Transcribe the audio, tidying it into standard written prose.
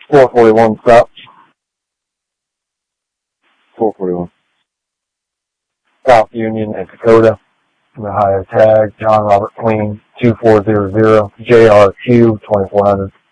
441 stop. 441. South Union and Dakota. The higher tag, John Robert Queen, 2400, JRQ 2400.